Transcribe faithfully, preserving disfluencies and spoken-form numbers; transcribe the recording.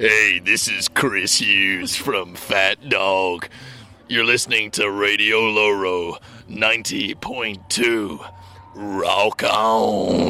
Hey, this is Chris Hughes from Fat Dog. You're listening to Radio Loro ninety point two. Rock on!